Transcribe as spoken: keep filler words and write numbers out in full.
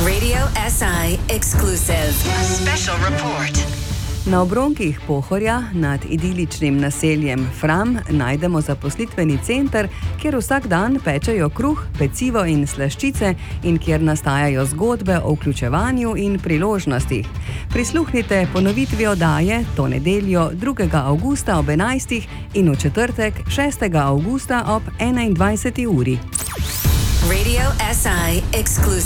Radio S I exclusive. A special report. Na obronkih Pohorja nad idiličnim naseljem Fram najdemo zaposlitveni center, kjer vsak dan pečejo kruh, pecivo in slaščice in kjer nastajajo zgodbe o vključevanju in priložnostih. Prisluhnite ponovitvi oddaje to nedeljo drugega avgusta ob enajstih in v četrtek šestega avgusta ob enaindvajseti uri. Radio S I exclusive.